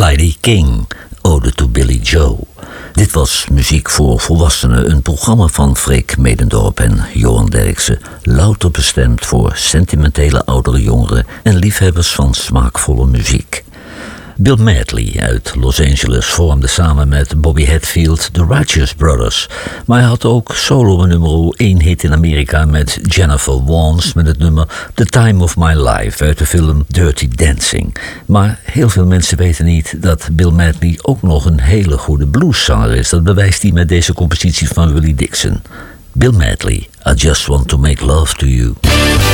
Clyde King, Ode to Billy Joe. Dit was Muziek voor Volwassenen, een programma van Freek Medendorp en Johan Derksen. Louter bestemd voor sentimentele oudere jongeren en liefhebbers van smaakvolle muziek. Bill Medley uit Los Angeles vormde samen met Bobby Hatfield de Righteous Brothers. Maar hij had ook solo nummer 1 hit in Amerika met Jennifer Warnes met het nummer The Time of My Life uit de film Dirty Dancing. Maar heel veel mensen weten niet dat Bill Medley ook nog een hele goede blueszanger is. Dat bewijst hij met deze compositie van Willie Dixon. Bill Medley, I Just Want to Make Love to You.